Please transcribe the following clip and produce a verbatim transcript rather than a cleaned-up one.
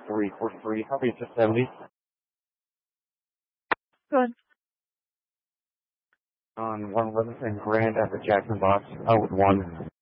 three four three. How many to seventy? Good. On one eleven and Grand at the Jackson box. Out with one.